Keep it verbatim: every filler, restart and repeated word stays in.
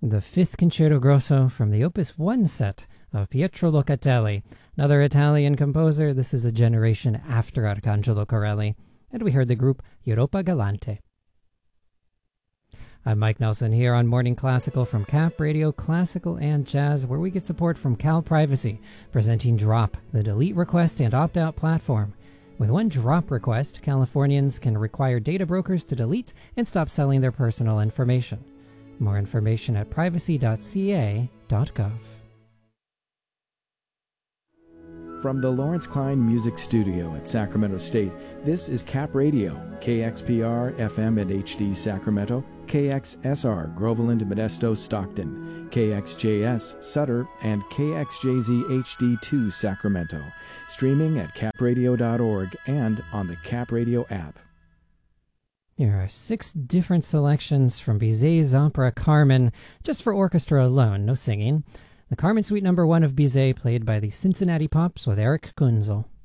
the fifth Concerto Grosso from the Opus one set of Pietro Locatelli, another Italian composer. This is a generation after Arcangelo Corelli, and we heard the group Europa Galante. I'm Mike Nelson here on Morning Classical from Cap Radio Classical and Jazz, where we get support from Cal Privacy, presenting Drop, the delete request and opt-out platform. With one drop request, Californians can require data brokers to delete and stop selling their personal information. More information at privacy dot c a dot gov. From the Lawrence Klein Music Studio at Sacramento State, this is Cap Radio, K X P R, F M and H D Sacramento, K X S R, Groveland, Modesto, Stockton, K X J S, Sutter, and K X J Z H D two, Sacramento. Streaming at cap radio dot org and on the Cap Radio app. Here are six different selections from Bizet's opera Carmen, just for orchestra alone, no singing. The Carmen Suite number one of Bizet, played by the Cincinnati Pops with Eric Kunzel.